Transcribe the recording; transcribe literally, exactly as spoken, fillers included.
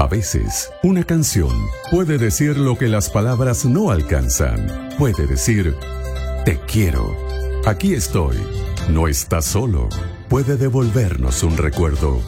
A veces, una canción puede decir lo que las palabras no alcanzan. Puede decir, te quiero, aquí estoy, no estás solo. Puede devolvernos un recuerdo.